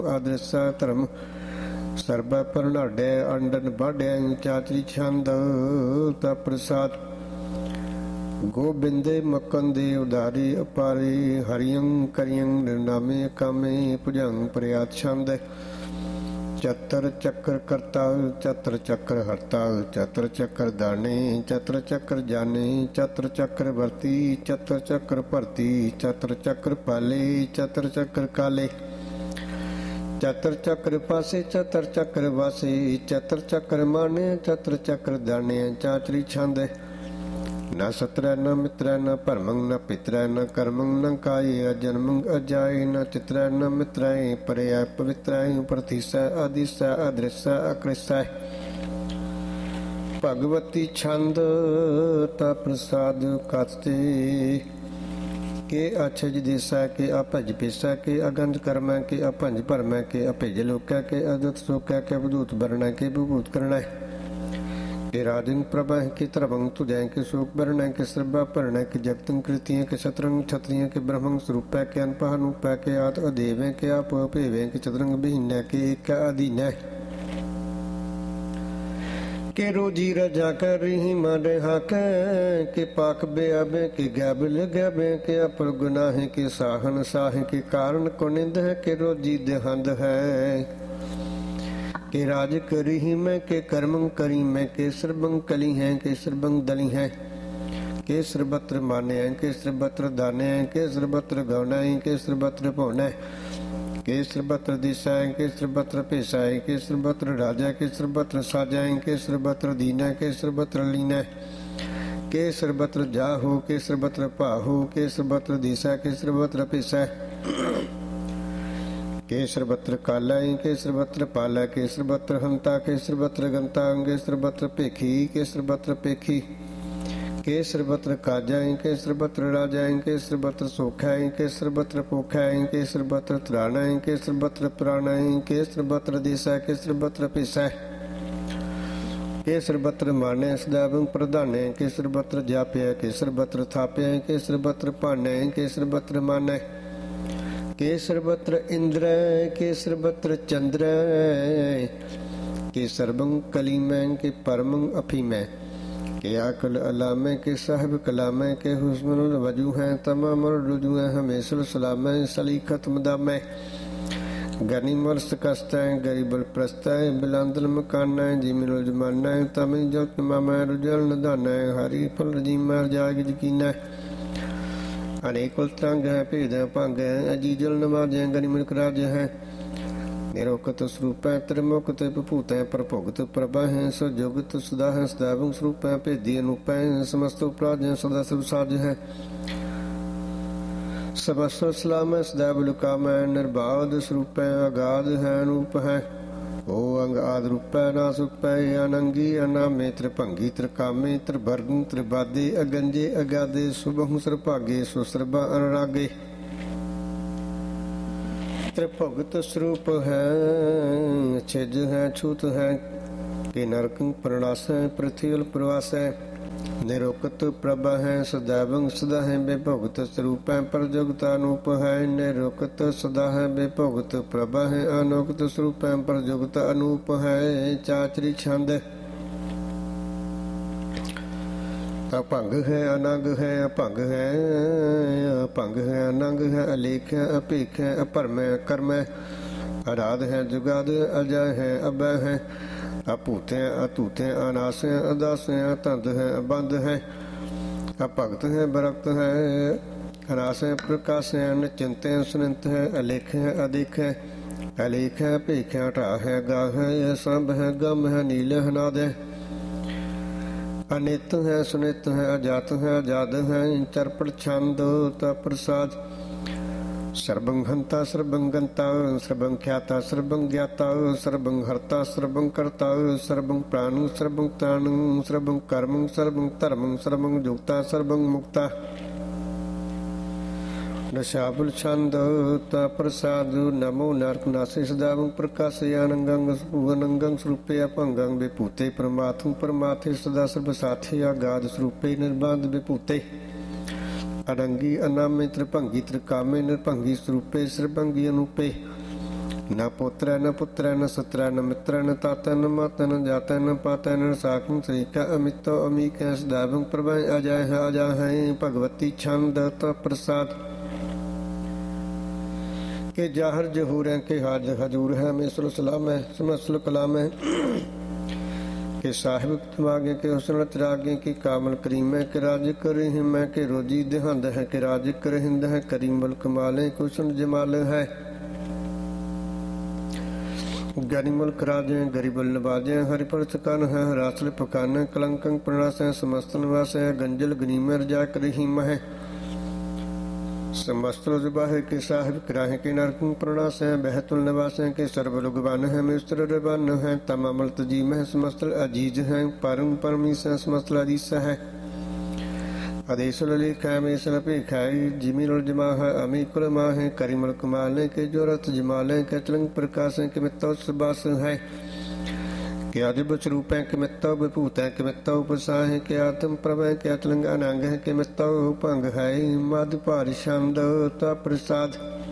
ਆਦਰਸਾ ਧਰਮ ਸਰਬੈ ਪਰਨਾਡੇ ਅੰਡਨ ਬਾਢਿਆ ਚਾਚਰੀ ਛੰਦ ਤਾ ਪ੍ਰਸਾਦ ਗੋਬਿੰਦੇ ਮੱਕਨ ਦੇ ਉਦਾਰੀ ਅਪਾਰੇ ਹਰਿਯੰ ਕਰਿਯੰ ਨਿਰਨਾਮੇ ਕਾਮੇ ਭੁਜੰਗ ਪ੍ਰਿਆਤ ਛੰਦ ਚਤਰ ਚੱਕਰ ਕਰਤਾ ਚਤਰ ਚੱਕਰ ਹਰਤਾ ਚਤਰ ਚੱਕਰ ਦਾਣੇ ਚਤਰ ਚੱਕਰ ਜਾਣੇ ਚਤਰ ਚੱਕਰ ਵਰਤੀ ਚਤਰ ਚੱਕਰ ਭਰਤੀ ਚਤਰ ਚੱਕਰ ਪਾਲੇ ਚਤਰ ਚੱਕਰ ਕਾਲੇ ਚਤਰ ਚੱਕਰ ਪਾਸੇ ਚਤਰ ਚੱਕਰ ਵਾਸੇ ਚਤਰ ਚੱਕਰ ਮਾਨੇ ਚਤਰ ਚੱਕਰ ਦਾਣੇ ਚਾਚਰੀ ਛੰਦ ਨਾ ਸਤਰੈ ਨ ਮਿਤਰੈ ਨ ਭਰਮੰ ਨ ਪਿਤਰੈ ਨ ਕਰਮੰ ਨ ਕਾਇ ਅਜਨਮੰ ਅਜਾਇ ਨ ਚਿਤਰੈ ਨ ਮਿਤਰੈ ਪਰਿਆ ਪਵਿਤਰੈ ਪ੍ਰਤੀਸੈ ਆਦਿਸੈ ਅਦ੍ਰਿਸੈ ਅਕ੍ਰਿਸੈ ਭਗਵਤੀ ਛੰਦ ਤਾ ਪ੍ਰਸਾਦ ਕਤਤੇ ਕੇ ਅਛਜ ਦੇਸੈ ਕੇ ਅਭਜ ਪੇਸੈ ਕੇ ਅਗੰਜ ਕਰਮੈ ਕੇ ਅਭੰਜ ਭਰਮੈ ਕੇ ਅਭੇਜ ਲੋਕੈ ਕੇ ਅਦਤ ਸੋਕੈ ਕੇ ਬਦੂਤ ਬਰਣੈ ਕੇ ਬਭੂਤ ਕਰਣੈ के राजन प्रभा के तरभंग तुझै के शोक बरण के श्रभा भरण के जगतंग कृतियाँ के शतरंग छत्रियाँ के ब्रह्मंग स्वरूप के अनपहनूप के आत अदेव के आप भेवे के चतरंग बिहीन के एक अधीन के रोजी रजा कर रही मारे हाक के पाक बेअबे के गैबल गैबे के अपर गुनाह के साहन साह के कारण कुनिंद है के रोजी देहंद है के राज करी ही मैं के कर्मं करी मैं के सर्बंग कली हैं के सर्बंग दली हैं के सर्वत्र माने हैं के सर्वत्र दाने हैं के सर्वत्र गौना हैं के सर्वत्र पौना है के सर्वत्र दिशा हैं के सर्वत्र पेशा है के सर्वत्र राजा के सर्वत्र साजा हैं के सर्वत्र दीना के सर्वत्र लीना के सर्वत्र जाहो के सर्वत्र पाहो के सर्वत्र दिशा के सर्वत्र पेशा के सर्वत्र काला के सर्वत्र पाला के सर्वत्र हंता के सर्वत्र गंता के सर्वत्र पेखी के सर्वत्र पेखी के सर्वत्र काजा के सर्वत्र राजा के सर्वत्र सोखा के सर्वत्र पोखा के सर्वत्र त्राणा के सर्वत्र प्राणा के सर्वत्र देशा के सर्वत्र पेशा के सर्वत्र माने सदैव प्रधान के सर्वत्र जाप्य के सर्वत्र थाप्य के सर्वत्र पाने के सर्वत्र माने के सर्वत्र इंद्र के सर्वत्र चंद्र के सर्वं कलीमैं के परमं अफीमैं के आकल अलामै के साहिब कलामै के हुस्नुल वजू हैं तमामर रुजू हैं हमेशल सलामै सलीखत मदामै गनीमर सकस्तै गरीबल प्रस्तै बिलांदल मकानै जिमिनुल जमानै तमिल जल तमामै रुजल नदानै हरी फल रजीमै जाग यकीनै अनेक तरंग है भेद है भंग है अजीजल नवाज है गनिमक राज है निरोकत स्वरूप है त्रिमुक्त भूत है प्रभुगत प्रभा है सजुगत सदा है सदैव स्वरूप है भेदी अनूप है समस्त उपराज है सदा सर्व साज है समस्त सलाम है सदैव लुकाम है निर्बाध स्वरूप है अगाध है अनूप है ओ अंग आद रूप है ना सुप है अनंगी अनामे त्रिभंगी त्रिकामे त्रिभर्गं त्रिबादे अगंजे अगादे सुबहु सरभागे सुसरबा अनुरागे त्रिभुगत स्वरूप है छिज है छूत है के नरकं प्रणास है पृथ्वी प्रवास है निरोकत प्रभा है सदैवं सदा है बेभुगत स्वरूप है प्रजुगतानूप है निरोकत सदा है बेभुगत प्रभा है अनोकत स्वरूप है प्रजुगत अनूप है चाचरी छंद अभंग है अनंग है अभंग है अभंग है अनंग है अलेख है अपेख है अभरम है कर्म है अराध है जुगाद अजय है अभय है अपूत है अतूत है अनास है अदास है अतंद है अबंध है अभगत है बरक्त है अनास है प्रकाश है निचिंत है सुनिंत है अलेख है अधिक है अलेख है भेख है हटा है गा है संभ है गम है नील है नाद है अनित है सुनित है अजात है आजाद है चरपट छंद ता प्रसाद सर्वं हंता सर्वं गंता सर्वं ख्याता सर्वं ज्ञाता सर्वं हर्ता सर्वं कर्ता सर्वं प्राणं सर्वं त्राणं सर्वं कर्मं सर्वं धर्मं सर्वं युक्ता सर्वं मुक्ता नशाबुल छंद ता प्रसाद नमो नारक नासे सदावं प्रकाशयानंगं सुवनंगं स्वरूपे अपंगं विभूते परमात्म परमाथे सदा सर्व साथे आगाध स्वरूपे निर्बाध विभूते अनंगी अनामे त्रिभंगी त्रिकामे निर्भंगी स्वरूपे सर्वंगी अनूपे न पुत्र न पुत्र न सत्र न मित्र न ताता न माता न जाता न पाता न साखं श्रीका अमितो अमीक सदाभं प्रभय अजय अजय भगवती छंद प्रसाद के जाहर जहूर है के हाज हजूर है मिसल सलाम है समसल कलाम है के साहिब तमागे के हुसन तिरागे की कामल करीम है के राज कर हिम है के रोजी देहंद है के राज कर हिंद है करीम मुल्क माले कुशन जमाल है गरी मुल्क राजे गरीबुल नवाजे हरिपुर सकान है रासल पकान कलंकं प्रणास है समस्त निवास है गंजल गनीम रजा करीम है समस्त जुबाह के साहिब किराहे के नरकं प्रणास है बहतुल निवास है के सर्वलुगवान है मिस्त्र रबान है तमामल तजीम है समस्त अजीज है परम परमीस है समस्त अदीस है अदेशुल लिखा है मेसल पेखा है जिमील जमा है अमी कुल मा है करीमुल कमाल है के जोरत जमाल है के तलंग प्रकाश है के मित्तो सुबास है के आदिब स्वरूप है के मित्तो विभूत है के मित्तो उपसा है के आत्म प्रभ है के अतलंग अनंग है के मित्तो भंग है मद भार छंद प्रसाद